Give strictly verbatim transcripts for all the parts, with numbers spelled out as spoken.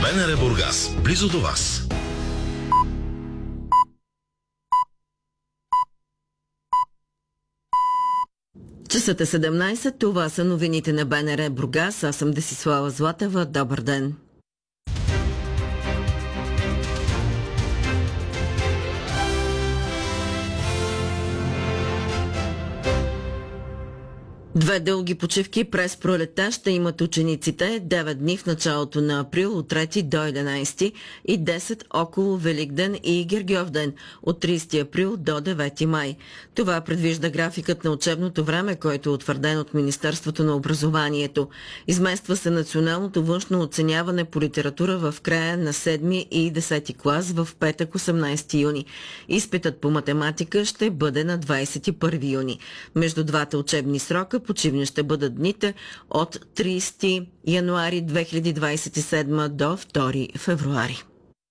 БНР Бургас, близо до вас. Часът е седемнайсет, това са новините на БНР Бургас. Аз съм Десислава Златева. Добър ден! Две дълги почивки през пролетта ще имат учениците, девет дни в началото на април от трети до единайсети и десет около Великден и Гергьовден от трийсети април до девети май. Това предвижда графикът на учебното време, който е утвърден от Министерството на образованието. Измества се националното външно оценяване по литература в края на седми и десети клас в петък, осемнайсети юни. Изпитът по математика ще бъде на двайсет и първи юни. Между двата учебни срока почивни ще бъдат дните от трийсети януари две хиляди двайсет и седма до втори февруари.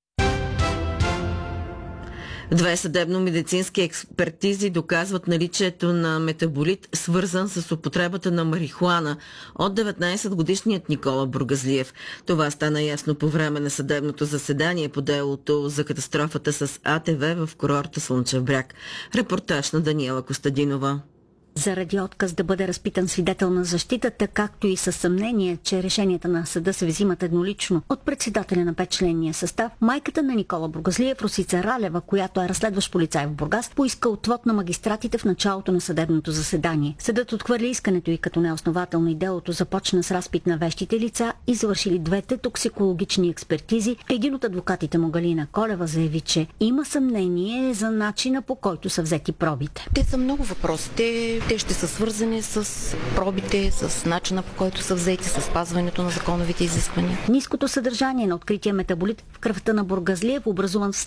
Две съдебно-медицински експертизи доказват наличието на метаболит, свързан с употребата на марихуана от деветнайсетгодишният Никола Бургазлиев. Това стана ясно по време на съдебното заседание по делото за катастрофата с А Т В в курорта Слънчев бряг. Репортаж на Даниела Костадинова. Заради отказ да бъде разпитан свидетел на защитата, както и със съмнение, че решенията на съда се взимат еднолично от председателя на петчленния състав, майката на Никола Бургазлиев, Росица Ралева, която е разследващ полицай в Бургас, поиска отвод на магистратите в началото на съдебното заседание. Съдът отхвърли искането и като неоснователно и делото започна с разпит на вещите лица, извършили двете токсикологични експертизи. Един от адвокатите му, Галина Колева, заяви, че има съмнение за начина, по който са взети пробите. Те са много въпроси. Те Те ще са свързани с пробите, с начина, по който са взети, с спазването на законовите изисквания. Ниското съдържание на открития метаболит в кръвта на Бургазлиев, образуван